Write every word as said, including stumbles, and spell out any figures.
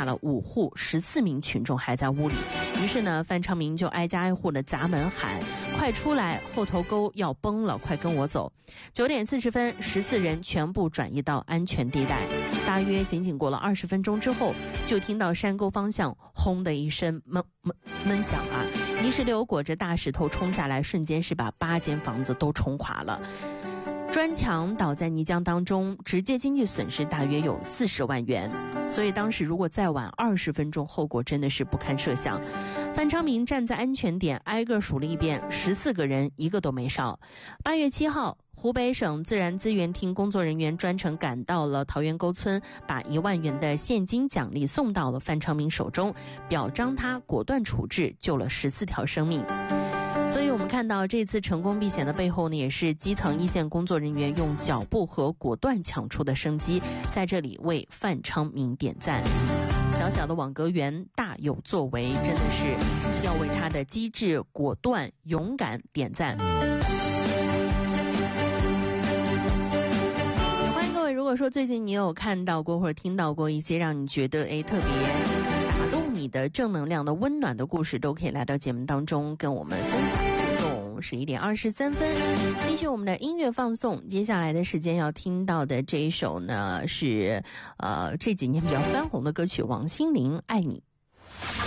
下了五户，十四名群众还在屋里。于是呢，范昌明就挨家挨户的砸门喊：“快出来！后头沟要崩了，快跟我走！”九点四十分，十四人全部转移到安全地带。大约仅仅过了二十分钟之后，就听到山沟方向轰的一声闷闷闷响啊！泥石流裹着大石头冲下来，瞬间是把八间房子都冲垮了。砖墙倒在泥浆当中，直接经济损失大约有四十万元。所以当时如果再晚二十分钟，后果真的是不堪设想。范昌明站在安全点，挨个数了一遍，十四个人一个都没少。八月七号，湖北省自然资源厅工作人员专程赶到了桃源沟村，把一万元的现金奖励送到了范昌明手中，表彰他果断处置，救了十四条生命。所以我们看到这次成功避险的背后呢，也是基层一线工作人员用脚步和果断抢出的生机，在这里为范昌明点赞。小小的网格员大有作为，真的是要为他的机智、果断、勇敢点赞。也欢迎各位，如果说最近你有看到过或者听到过一些让你觉得诶特别打动你的正能量的温暖的故事，都可以来到节目当中跟我们分享互动。十一点二十三分，继续我们的音乐放送。接下来的时间要听到的这一首呢，是呃这几年比较翻红的歌曲，王心凌《爱你》。